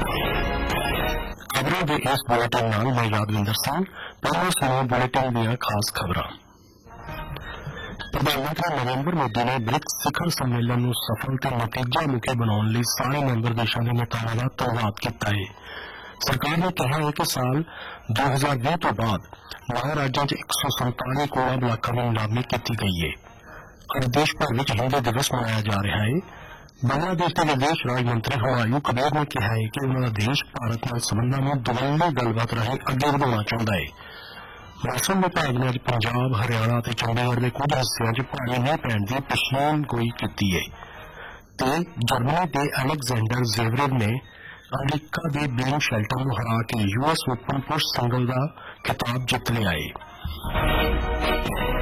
खबरों के इस बुलेटिन नाल मैं यादविंदर सिंह। पहले सुनो बुलेटिन ਦੀਆਂ खास खबरां। प्रधानमंत्री नरेंद्र मोदी ने ब्रिक्स शिखर सम्मेलन ਨੂੰ सफल ਤੇ ਨਤੀਜਾ ਮੁਖੀ ਬਣਾਉਣ ਲਈ ਸਾਰੇ ਮੈਂਬਰ ਦੇਸ਼ਾਂ ਦੇ ਨੇਤਾਵਾਂ ਦਾ ਧੰਨਵਾਦ ਕੀਤਾ ਹੈ। ਸਰਕਾਰ ਨੇ ਕਿਹਾ ਹੈ ਕਿ ਸਾਲ 2020 ਤੋਂ ਬਾਅਦ 9 ਰਾਜਾਂ 'ਚ 147 ਕਰੋੜ ਬਲਾਕਾਂ ਦੀ ਨੀਲਾਮੀ ਕੀਤੀ ਗਈ ਹੈ। ਅੱਜ ਦੇਸ਼ ਭਰ ਵਿੱਚ ਹਿੰਦੀ ਦਿਵਸ ਮਨਾਇਆ ਜਾ ਰਿਹਾ ਹੈ। बांग्लादेश के विदेश राज मंत्री हुमायूं कबीर ने कहा है कि उन्होंने देश भारत नाल संबंधां नूं दुवल्ली गलबात राहीं अगे वधाउणा चाहुंदा है। मौसम विभाग ने अज पंजाब, हरियाणा ते चंडीगढ़ के कुछ हिस्सों च भारी मींह पैण दी पेशेनगोई की है। ते जर्मनी के अलेक्जेंडर ज़वेरेव ने अमरीका के बेन शेल्टन नूं हरा के US ओपन पुरुष सिंगल का खिताब जित लिया है।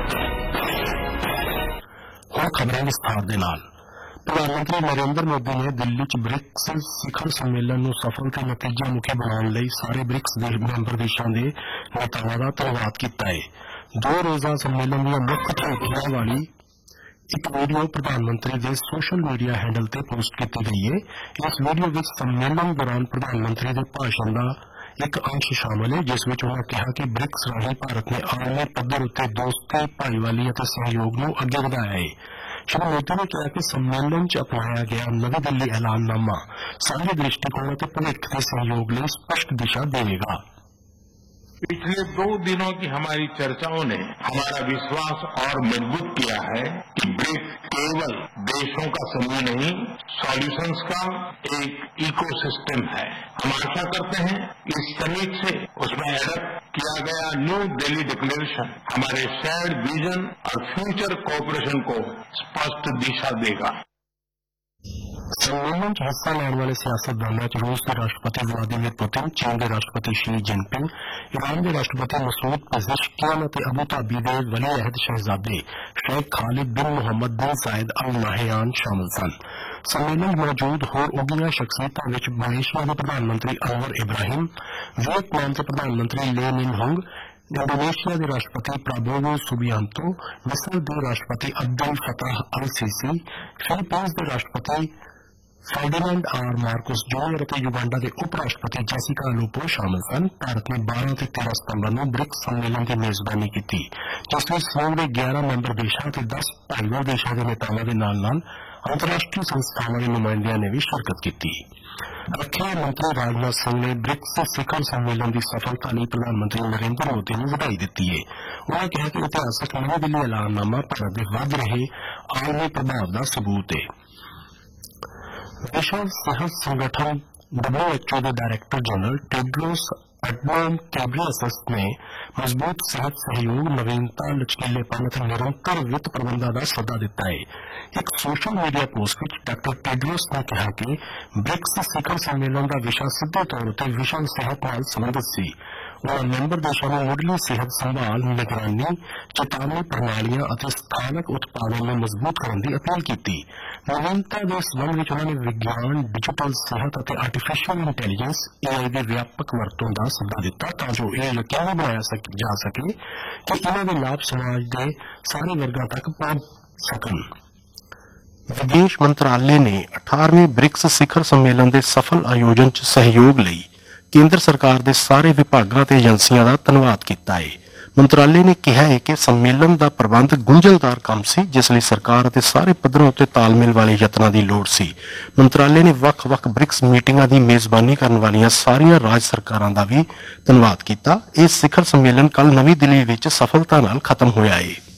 हुण खबरां विस्तार दे नाल। प्रधानमंत्री नरेंद्र मोदी ने दिल्ली च ब्रिक्स शिखर सम्मेलन ਨੂੰ सफल ਤੇ ਨਤੀਜਾ ਮੁਖੀ ਬਣਾਉਣ ਲਈ ਸਾਰੇ ਬ੍ਰਿਕਸ ਦੇ ਮੈਂਬਰ ਦੇਸ਼ਾਂ ਦੇ ਨੇਤਾਵਾਂ ਦਾ ਧੰਨਵਾਦ ਕੀਤਾ ਹੈ। 2 ਰੋਜ਼ਾ ਸੰਮੇਲਨ ਦੀਆਂ ਮੁੱਖ ਝਲਕੀਆਂ ਵਾਲੀ ਇੱਕ ਵੀਡੀਓ ਪ੍ਰਧਾਨ ਮੰਤਰੀ ਦੇ ਸੋਸ਼ਲ ਮੀਡੀਆ ਹੈਂਡਲ ਤੇ ਪੋਸਟ ਕੀਤੀ ਗਈ ਹੈ। ਇਸ ਵੀਡੀਓ ਵਿੱਚ ਸੰਮੇਲਨ ਦੌਰਾਨ ਪ੍ਰਧਾਨ ਮੰਤਰੀ ਦੇ ਭਾਸ਼ਣ ਦਾ ਇੱਕ ਅੰਸ਼ ਸ਼ਾਮਲ ਹੈ, ਜਿਸ ਵਿੱਚ ਉਹਨਾਂ ਕਿਹਾ ਕਿ ਬ੍ਰਿਕਸ ਰਾਹੀਂ ਭਾਰਤ ਨੇ ਆਲਮੀ ਪੱਧਰ ਉੱਤੇ ਦੋਸਤੀ, ਭਾਈਵਾਲੀ ਅਤੇ ਸਹਿਯੋਗ ਨੂੰ ਅੱਗੇ ਵਧਾਇਆ ਹੈ। श्री मोदी ने कहा कि सम्मेलन च अपनाया गया नवी दिल्ली ऐलाननामा सारे दृष्टिकोण और भविष्य के सहयोग लिए स्पष्ट दिशा देगा। पिछले 2 दिनों की हमारी चर्चाओं ने हमारा विश्वास और मजबूत किया है कि ब्रिक्स केवल देशों का समूह नहीं, सॉल्यूशंस का एक इकोसिस्टम है। हम आशा करते हैं इस समिट से उसमें एडप्ट किया गया न्यू दिल्ली डिक्लेरेशन हमारे शेयर्ड विजन और फ्यूचर कोऑपरेशन को स्पष्ट दिशा देगा। सम्मेलन च हिस्सा लैण वाले सियासतदानों च रूस के राष्ट्रपति व्लादिमीर पुतिन, चीन के राष्ट्रपति शी जिनपिंग, ईरान के राष्ट्रपति मसूद पेजेश्कियान और अबू धाबी के वली अहद शहजादे शेख खालिद बिन मोहम्मद बिन जायद अल नाहयान शामिल सन। सम्मेलन मौजूद होर उगियां शख्सियतां विच मलेशिया के प्रधानमंत्री अनवर इब्राहिम, वियतनाम के प्रधानमंत्री ले मिन होंग, इंडोनेशिया के राष्ट्रपति प्राबोवो सुबियांतो, मिस्र के राष्ट्रपति अब्दुल फताह अल सीसी, फिलीपींस के राष्ट्रपति फर्डिनेंड आर मार्कोस जूनियर और युगांडा के उप राष्ट्रपति जैसिका लूपो शामिल सन। भारत ने 12 ते 13 सितंबर को ब्रिक्स सम्मेलन की मेजबानी की, जिसमें समूह के 11 मैंबर देशों और 10 भाईवाल देशों के नेताओं के नाल अंतर्राष्ट्रीय संस्थाओं के नुमाइंदियों ने भी शिरकत की। रक्षा मंत्री राजनाथ सिंह ने ब्रिक्स शिखर सम्मेलन की सफलता लिए प्रधानमंत्री नरेंद्र मोदी को बधाई दी है। उन्होंने कहा कि इतिहासक नवी दिल्ली ऐलाननामा भारत के वध रहे आलमी प्रभाव का सबूत है। विश्व सेहत संगठन WHO के डायरेक्टर जनरल टेड्रोस अडनॉम घेब्रेयेसस ने मजबूत सेहत सहयोग, नवीनता, लचकीलेपन और निरंतर वित्त प्रबंधन का सदा दिता है। एक सोशल मीडिया पोस्ट में डॉ टेड्रोस ने कहा कि ब्रिक्स शिखर सम्मेलन का विषय सीधे तौर पर विश्व सेहत नाल संबंधित सी। उन्होंने मैंबर देशों में मुढ़ली सेहत संभाल, निगरानी, चेतावनी प्रणालियां और स्थानक उत्पादों में मजबूत करने की अपील की। नवीनता के संबंध में उन्होंने विज्ञान, डिजिटल सेहत और आर्टिफिशियल इंटैलीजेंस AI की व्यापक वरतों का सलाह दिता, ताकि यह यकीनी बनाया जा सके कि इन्होंने लाभ समाज के सारे वर्गों तक पहुंच सकन। विदेश मंत्रालय ने 18वें ब्रिक्स शिखर सम्मेलन के सफल आयोजन च सहयोग ਲਈ केंद्र सरकार के सारे विभागों ਤੇ ਏਜੰਸੀਆਂ ਦਾ ਧੰਨਵਾਦ ਕੀਤਾ ਹੈ। ਮੰਤਰਾਲੇ ਨੇ ਕਿਹਾ ਹੈ ਕਿ ਸੰਮੇਲਨ ਦਾ ਪ੍ਰਬੰਧ ਗੁੰਝਲਦਾਰ ਕੰਮ ਸੀ, ਜਿਸ ਲਈ ਸਰਕਾਰ ਅਤੇ ਸਾਰੇ ਪੱਧਰਾਂ ਉੱਤੇ ਤਾਲਮੇਲ ਵਾਲੇ ਯਤਨਾਂ ਦੀ ਲੋੜ ਸੀ। ਮੰਤਰਾਲੇ ਨੇ ਵੱਖ-ਵੱਖ ਬ੍ਰਿਕਸ ਮੀਟਿੰਗਾਂ ਦੀ ਮੇਜ਼ਬਾਨੀ ਕਰਨ ਵਾਲੀਆਂ ਸਾਰੀਆਂ ਰਾਜ ਸਰਕਾਰਾਂ ਦਾ ਵੀ ਧੰਨਵਾਦ ਕੀਤਾ। ਇਹ ਸਿਖਰ ਸੰਮੇਲਨ ਕੱਲ ਨਵੀਂ ਦਿੱਲੀ ਵਿੱਚ ਸਫਲਤਾ ਨਾਲ ਖਤਮ ਹੋਇਆ ਹੈ।